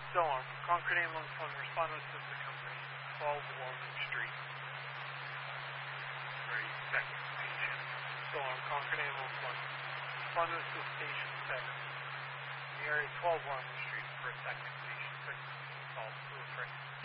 Still on Concord Ambulance 1, respond to assist the company, 12 Walnut Street. Right, second station. Still on Concord Ambulance 1, respond to assist Station 7. The area 12 Walnut Street for a second station. 6 calls to a friend.